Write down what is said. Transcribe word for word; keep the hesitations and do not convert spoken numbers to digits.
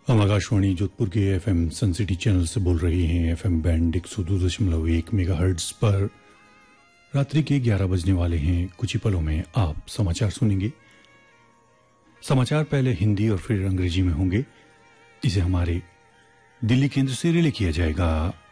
हम आकाशवाणी जोधपुर के एफएम सन city channel से बोल रहे हैं। एफएम बैंड एक सौ दो दशमलव एक मेगा हर्ट्ज पर रात्रि के ग्यारह बजने वाले हैं। कुछ ही पलों में आप समाचार सुनेंगे। समाचार पहले हिंदी और फिर अंग्रेजी में होंगे। इसे हमारे दिल्ली केंद्र से रिले किया जाएगा।